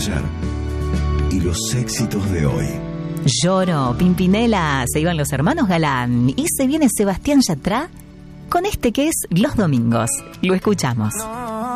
ayer y los éxitos de hoy. Lloro, Pimpinela, se iban los hermanos Galán y se viene Sebastián Yatra con este que es Los Domingos. Lo escuchamos. No.